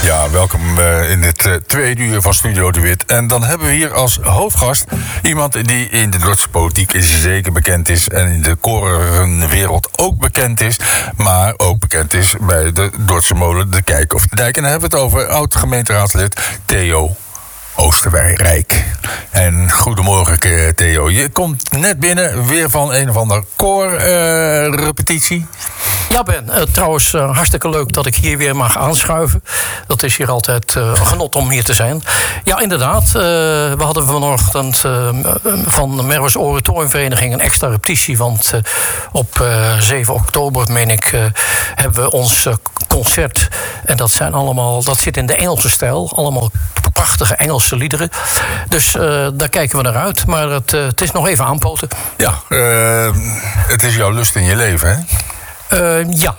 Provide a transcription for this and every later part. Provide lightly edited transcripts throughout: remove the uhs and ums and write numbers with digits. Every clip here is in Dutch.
Ja, welkom in het tweede uur van Studio De Wit. En dan hebben we hier als hoofdgast iemand die in de Dordtse politiek zeker bekend is en in de korenwereld ook bekend is, maar ook bekend is bij de Dordtse molen De Kijk of de Dijk. En dan hebben we het over oud-gemeenteraadslid Theo Oosterwijk. En goedemorgen, Theo. Je komt net binnen, weer van een of ander koorrepetitie. Ja, Ben. Trouwens, hartstikke leuk dat ik hier weer mag aanschuiven. Dat is hier altijd genot om hier te zijn. Ja, inderdaad. We hadden vanochtend van de Merwes Oratoriumvereniging een extra repetitie. Want op 7 oktober, meen ik, hebben we ons concert. En dat zit in de Engelse stijl. Allemaal prachtige Engelse liederen. Dus daar kijken we naar uit. Maar het is nog even aanpoten. Ja, het is jouw lust in je leven, hè? Ja,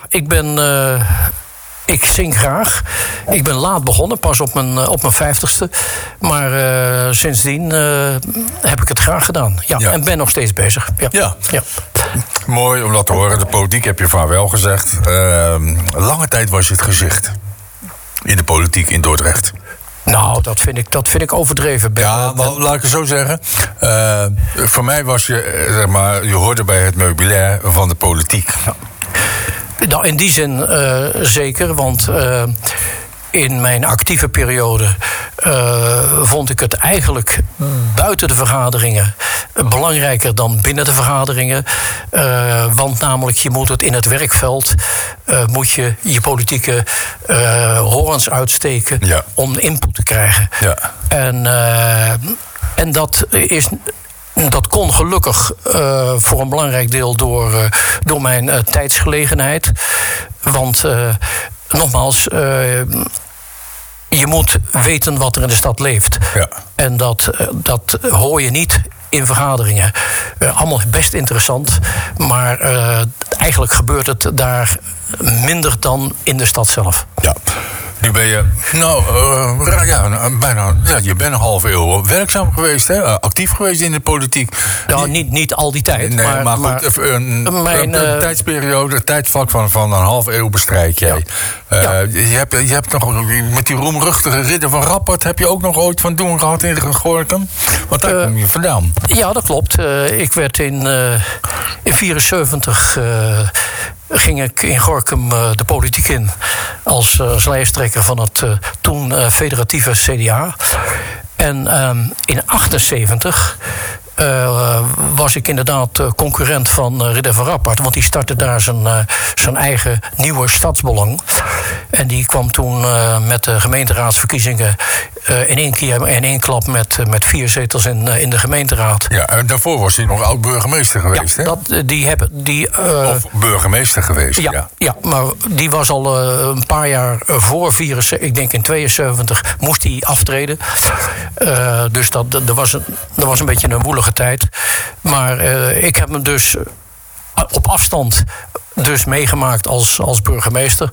ik zing graag. Ik ben laat begonnen, pas op mijn 50ste. Maar sindsdien heb ik het graag gedaan. Ja, ja. En ben nog steeds bezig. Ja. Mooi om dat te horen. De politiek heb je vaarwel gezegd. Lange tijd was je het gezicht in de politiek in Dordrecht. Nou, dat vind ik overdreven. Ja, maar laat ik het zo zeggen. Voor mij was je, zeg maar, je hoorde bij het meubilair van de politiek. Ja. Nou, in die zin zeker, want in mijn actieve periode vond ik het eigenlijk buiten de vergaderingen belangrijker dan binnen de vergaderingen. Want namelijk, je moet het in het werkveld, moet je politieke horens uitsteken, ja, om input te krijgen. Ja. En dat kon gelukkig voor een belangrijk deel door mijn tijdsgelegenheid. Want nogmaals, je moet weten wat er in de stad leeft. Ja. En dat hoor je niet in vergaderingen. Allemaal best interessant, maar eigenlijk gebeurt het daar minder dan in de stad zelf. Ja. Nu ben je, je bent een halve eeuw werkzaam geweest, hè? Actief geweest in de politiek. Nou, niet al die tijd. Nee, maar goed, een tijdsperiode, een tijdvak van een halve eeuw bestrijd jij. Ja. Je hebt nog met die roemruchtige ridder van Rappert, heb je ook nog ooit van doen gehad in Gorinchem? Wat daar kom je vandaan? Ja, dat klopt. Ik werd in 1974... ging ik in Gorinchem de politiek in als lijsttrekker van het toen federatieve CDA. En in 1978 was ik inderdaad concurrent van Ridder van Rappert, want die startte daar zijn eigen nieuwe stadsbelang. En die kwam toen met de gemeenteraadsverkiezingen in één klap met 4 zetels in de gemeenteraad. Ja, en daarvoor was hij nog oud-burgemeester geweest, hè? Of burgemeester geweest, ja. Ja, maar die was al een paar jaar voor 74, ik denk in 72, moest hij aftreden. Dus dat was een beetje een woelige tijd. Maar ik heb hem dus op afstand meegemaakt als burgemeester.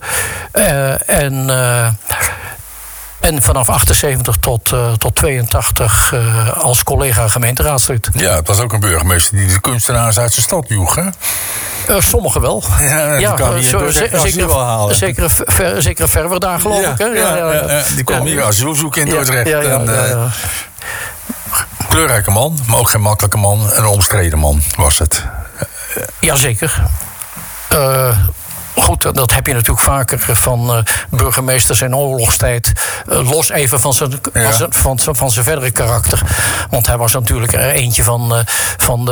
En vanaf 78 tot 82 als collega gemeenteraadslid. Ja, het was ook een burgemeester die de kunstenaars uit zijn stad joeg, hè? Sommigen wel. Ja, zeker verder daar, geloof ik. Hè? Ja. Die kwam hier asiel zoeken in Dordrecht. Kleurrijke man, maar ook geen makkelijke man. Een omstreden man was het. Jazeker. Goed, dat heb je natuurlijk vaker van burgemeesters in oorlogstijd. Los even van zijn verdere karakter. Want hij was natuurlijk er eentje van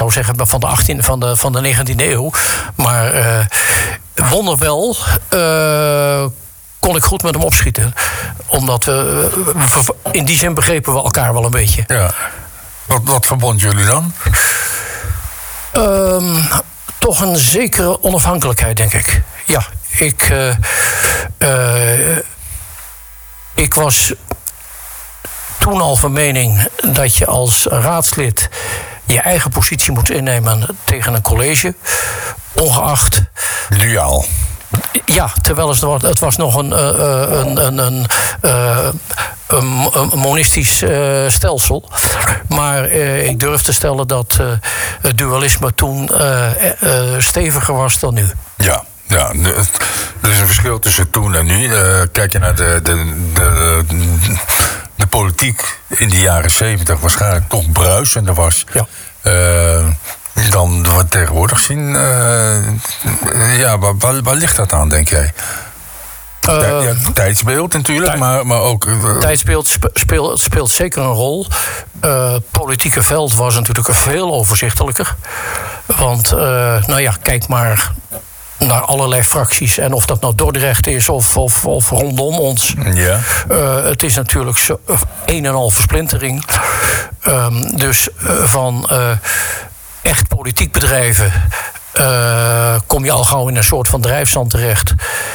de 19e eeuw. Maar wonderwel kon ik goed met hem opschieten. Omdat we in die zin begrepen we elkaar wel een beetje. Ja. Wat verbond jullie dan? Toch een zekere onafhankelijkheid, denk ik. Ja, ik was toen al van mening dat je als raadslid je eigen positie moet innemen tegen een college, loyaal. Ja, terwijl het was nog een monistisch stelsel. Maar ik durf te stellen dat het dualisme toen steviger was dan nu. Ja. Ja, er is een verschil tussen toen en nu. Kijk je naar de politiek in de jaren 70 waarschijnlijk toch bruisender was. Ja. Dan we tegenwoordig zien. Waar ligt dat aan, denk jij? Tijdsbeeld natuurlijk, maar ook... Tijdsbeeld speelt zeker een rol. Het politieke veld was natuurlijk veel overzichtelijker. Want, kijk maar naar allerlei fracties. En of dat nou Dordrecht is of rondom ons. Ja. Het is natuurlijk een en al versplintering. Dus van echt politiek bedrijven kom je al gauw in een soort van drijfzand terecht.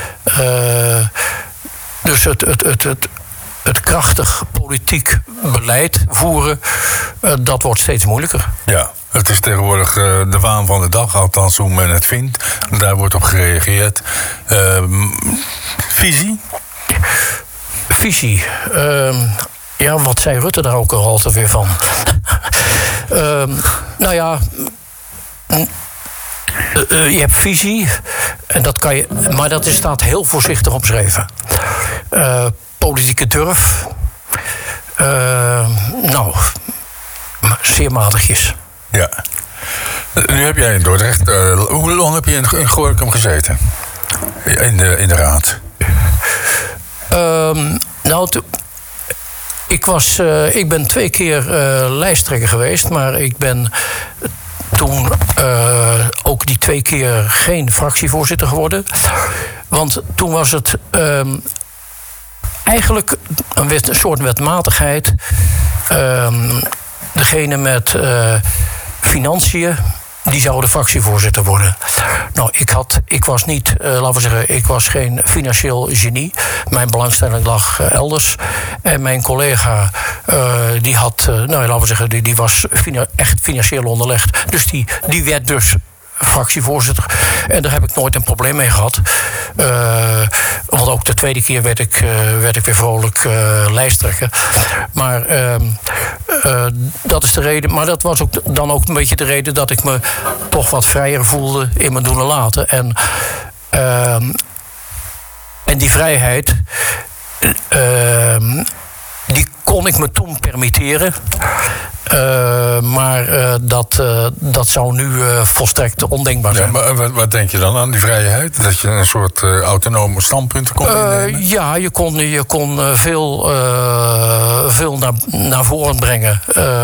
Dus het krachtig politiek beleid voeren, dat wordt steeds moeilijker. Ja, het is tegenwoordig de waan van de dag, althans hoe men het vindt. Daar wordt op gereageerd. Visie? Visie. Wat zei Rutte daar ook al altijd weer van? Je hebt visie, en dat kan je, maar dat staat heel voorzichtig omschreven. Politieke durf, zeer matigjes. Ja. Nu heb jij in Dordrecht, hoe lang heb je in Gorinchem gezeten? In de raad? Ik ben 2 keer lijsttrekker geweest, maar ik ben toen ook die 2 keer geen fractievoorzitter geworden. Want toen was het eigenlijk een soort wetmatigheid. Degene met financiën, die zouden fractievoorzitter worden. Nou, ik was niet, laten we zeggen, ik was geen financieel genie. Mijn belangstelling lag elders. En mijn collega, die had, laten we zeggen, die was echt financieel onderlegd. Dus die werd dus fractievoorzitter. En daar heb ik nooit een probleem mee gehad. Want ook de 2e keer werd ik weer vrolijk lijsttrekker. Maar dat is de reden. Maar dat was dan ook een beetje de reden dat ik me toch wat vrijer voelde in mijn doen en laten. En die vrijheid, die kon ik me toen permitteren. Maar dat zou nu volstrekt ondenkbaar zijn. Ja, maar wat denk je dan aan die vrijheid? Dat je een soort autonome standpunten kon innemen? Ja, je kon veel naar voren brengen.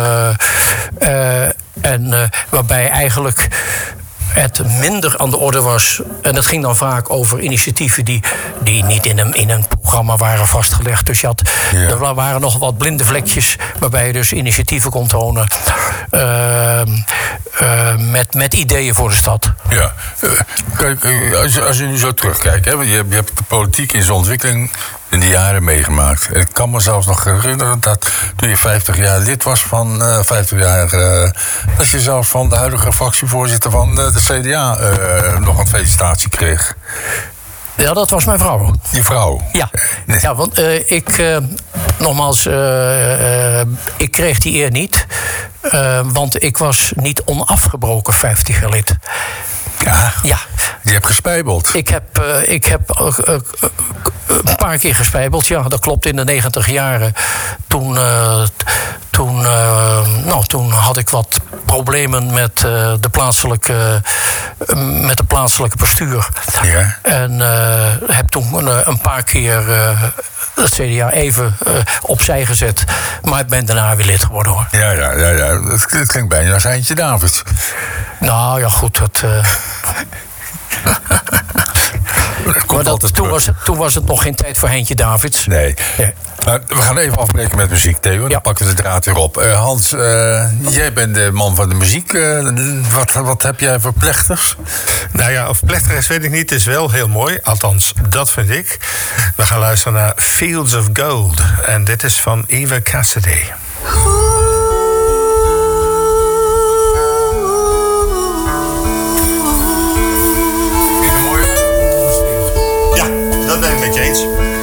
Waarbij eigenlijk het minder aan de orde was. En dat ging dan vaak over initiatieven die niet in een programma waren vastgelegd. Dus er waren nog wat blinde vlekjes waarbij je dus initiatieven kon tonen. Met ideeën voor de stad. Ja, kijk, als je nu zo terugkijkt, hè, je hebt de politiek in zijn ontwikkeling in die jaren meegemaakt. Ik kan me zelfs nog herinneren dat toen je 50 jaar lid was van 50 jaar... dat je zelfs van de huidige fractievoorzitter van de CDA nog een felicitatie kreeg. Ja, dat was mijn vrouw. Je vrouw? Ja, ja, want nogmaals, ik kreeg die eer niet. Want ik was niet onafgebroken 50 jaar lid. Ja. Je hebt gespijbeld. Ik heb een paar keer gespijbeld, ja, dat klopt, in de 90 jaren. Toen had ik wat problemen met de plaatselijke bestuur. Ja. En heb toen een paar keer het CDA even opzij gezet. Maar ik ben daarna weer lid geworden, hoor. Ja. Het klinkt bijna als Heintje Davids. Nou ja, goed, dat... Maar toen was het nog geen tijd voor Heintje Davids. Nee. Maar we gaan even afbreken met muziek, Theo. Dan pakken we de draad weer op. Hans, jij bent de man van de muziek. Wat heb jij voor plechters? Nou ja, of plechtig is, weet ik niet. Het is wel heel mooi. Althans, dat vind ik. We gaan luisteren naar Fields of Gold. En dit is van Eva Cassidy.